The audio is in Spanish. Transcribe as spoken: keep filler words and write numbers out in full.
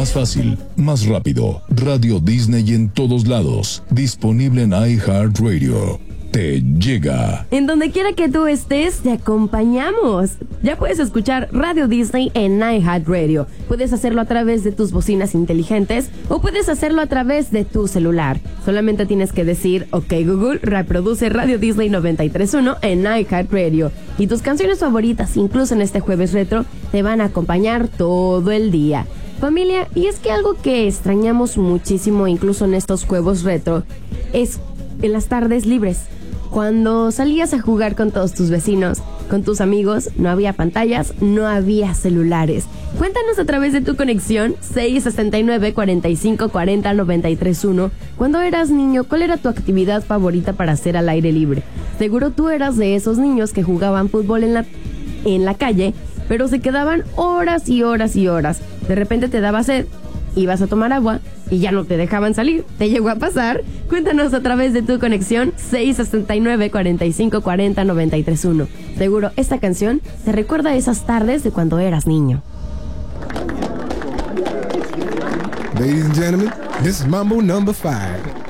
más fácil, más rápido. Radio Disney en todos lados. Disponible en iHeartRadio. Te llega. En donde quiera que tú estés, te acompañamos. Ya puedes escuchar Radio Disney en iHeartRadio. Puedes hacerlo a través de tus bocinas inteligentes o puedes hacerlo a través de tu celular. Solamente tienes que decir, ok Google, reproduce Radio Disney noventa y tres punto uno en iHeartRadio. Y tus canciones favoritas, incluso en este jueves retro, te van a acompañar todo el día. Familia, y es que algo que extrañamos muchísimo, incluso en estos juegos retro, es en las tardes libres. Cuando salías a jugar con todos tus vecinos, con tus amigos, no había pantallas, no había celulares. Cuéntanos a través de tu conexión seis sesenta y nueve, cuarenta y cinco, cuarenta, noventa y tres uno. Cuando eras niño, ¿cuál era tu actividad favorita para hacer al aire libre? Seguro tú eras de esos niños que jugaban fútbol en la, en la calle, pero se quedaban horas y horas y horas. De repente te daba sed, ibas a tomar agua y ya no te dejaban salir. ¿Te llegó a pasar? Cuéntanos a través de tu conexión seis sesenta y nueve, cuarenta y cinco, cuarenta, noventa y tres uno. Seguro esta canción te recuerda a esas tardes de cuando eras niño. Ladies and gentlemen, this is Mambo number five.